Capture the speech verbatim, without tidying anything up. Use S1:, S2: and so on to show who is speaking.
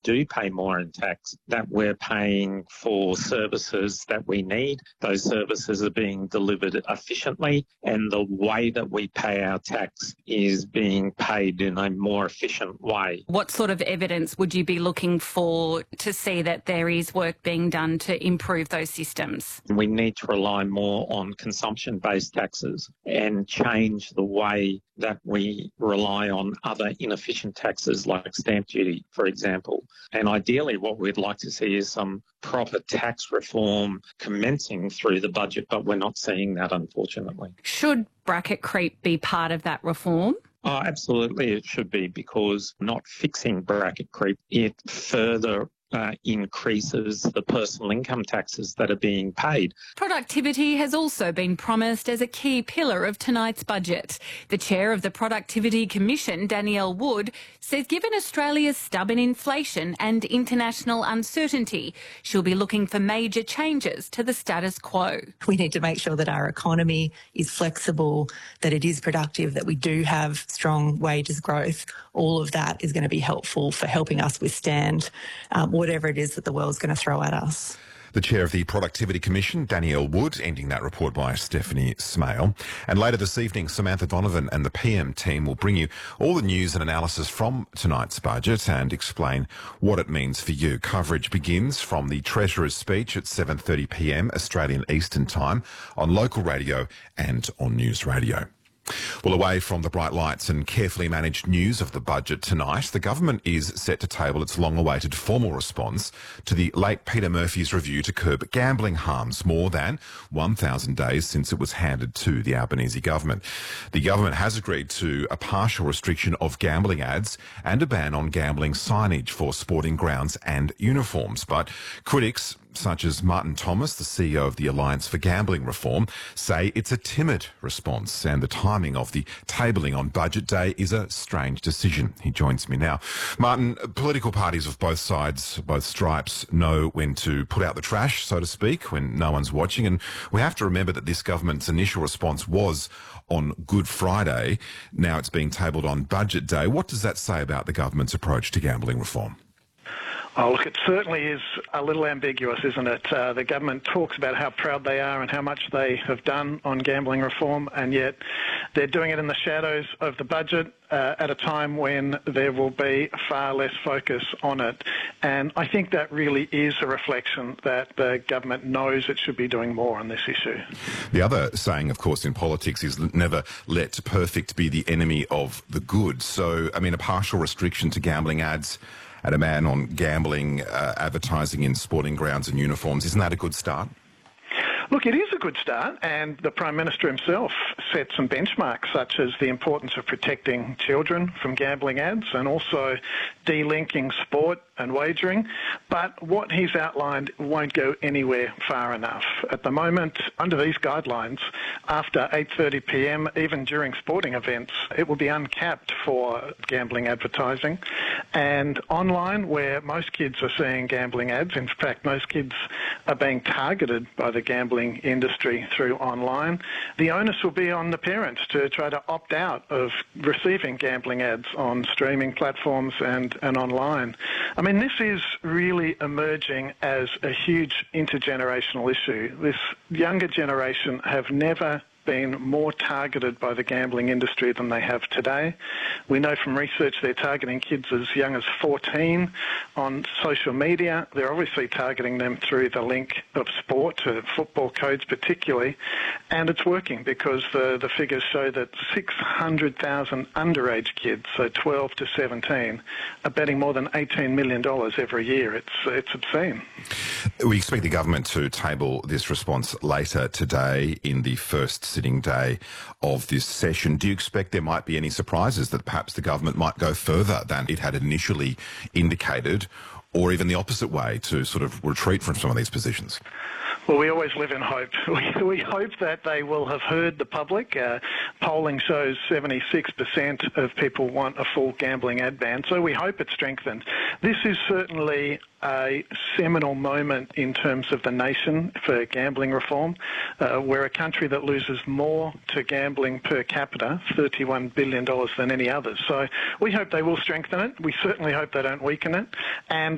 S1: do pay more in tax, that we're paying for services that we need. Those services are being delivered efficiently, and the way that we pay our tax is being paid in a more efficient way.
S2: What sort of evidence would you be looking for to see that there is work being done to improve those systems?
S1: We need to rely more on consumption-based taxes and change the way that we rely on other inefficient taxes like stamp duty, for example. And ideally what we'd like to see is some proper tax reform commencing through the budget, but we're not seeing that, unfortunately.
S2: Should bracket creep be part of that reform?
S1: Oh, absolutely it should be, because not fixing bracket creep, it further Uh, increases the personal income taxes that are being paid.
S2: Productivity has also been promised as a key pillar of tonight's budget. The chair of the Productivity Commission, Danielle Wood, says given Australia's stubborn inflation and international uncertainty, she'll be looking for major changes to the status quo.
S3: We need to make sure that our economy is flexible, that it is productive, that we do have strong wages growth. All of that is going to be helpful for helping us withstand um, whatever it is that the world's going to throw at us.
S4: The chair of the Productivity Commission, Danielle Wood, ending that report by Stephanie Smale. And later this evening, Samantha Donovan and the P M team will bring you all the news and analysis from tonight's budget and explain what it means for you. Coverage begins from the Treasurer's speech at seven thirty p m Australian Eastern Time on local radio and on News Radio. Well, away from the bright lights and carefully managed news of the budget tonight, the government is set to table its long-awaited formal response to the late Peter Murphy's review to curb gambling harms, more than one thousand days since it was handed to the Albanese government. The government has agreed to a partial restriction of gambling ads and a ban on gambling signage for sporting grounds and uniforms. But critics such as Martin Thomas, the C E O of the Alliance for Gambling Reform, say it's a timid response and the timing of the tabling on budget day is a strange decision. He joins me now. Martin, political parties of both sides, both stripes, know when to put out the trash, so to speak, when no one's watching. And we have to remember that this government's initial response was on Good Friday. Now it's being tabled on budget day. What does that say about the government's approach to gambling reform?
S5: Oh, look, it certainly is a little ambiguous, isn't it? Uh, the government talks about how proud they are and how much they have done on gambling reform, and yet they're doing it in the shadows of the budget uh, at a time when there will be far less focus on it. And I think that really is a reflection that the government knows it should be doing more on this issue.
S4: The other saying, of course, in politics is never let perfect be the enemy of the good. So, I mean, a partial restriction to gambling ads and a ban on gambling uh, advertising in sporting grounds and uniforms, isn't that a good start?
S5: Look, it is a good start, and the Prime Minister himself set some benchmarks, such as the importance of protecting children from gambling ads and also delinking sport and wagering. But what he's outlined won't go anywhere far enough. At the moment, under these guidelines, after eight thirty p m, even during sporting events, it will be uncapped for gambling advertising. And online, where most kids are seeing gambling ads, in fact, most kids are being targeted by the gambling industry through online, the onus will be on the parents to try to opt out of receiving gambling ads on streaming platforms and, and online. I mean, this is really emerging as a huge intergenerational issue. This younger generation have never been more targeted by the gambling industry than they have today. We know from research they're targeting kids as young as fourteen on social media. They're obviously targeting them through the link of sport, to football codes particularly, and it's working because the, the figures show that six hundred thousand underage kids, so twelve to seventeen, are betting more than eighteen million dollars every year. It's, it's obscene.
S4: We expect the government to table this response later today in the first sitting day of this session. Do you expect there might be any surprises that perhaps the government might go further than it had initially indicated, or even the opposite way, to sort of retreat from some of these positions?
S5: Well, we always live in hope. We, we hope that they will have heard the public. Uh, polling shows seventy-six percent of people want a full gambling ad ban, so we hope it's strengthened. This is certainly a seminal moment in terms of the nation for gambling reform. Uh, we're a country that loses more to gambling per capita, thirty-one billion dollars, than any others. So we hope they will strengthen it. We certainly hope they don't weaken it. And